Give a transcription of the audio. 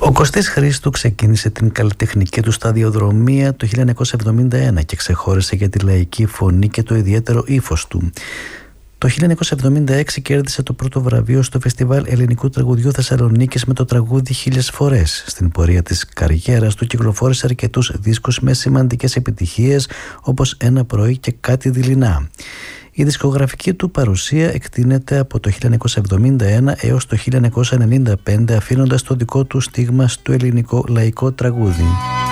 Ο Κωστής Χρήστου ξεκίνησε την καλλιτεχνική του σταδιοδρομία το 1971 και ξεχώρισε για τη λαϊκή φωνή και το ιδιαίτερο ύφος του. Το 1976 κέρδισε το πρώτο βραβείο στο Φεστιβάλ Ελληνικού Τραγουδιού Θεσσαλονίκης με το τραγούδι «Χίλιες φορές». Στην πορεία της καριέρας του κυκλοφόρησε αρκετούς δίσκους με σημαντικές επιτυχίες όπως «Ένα πρωί» και «Κάτι δειλινά». Η δισκογραφική του παρουσία εκτείνεται από το 1971 έως το 1995, αφήνοντας το δικό του στίγμα στο ελληνικό λαϊκό τραγούδι.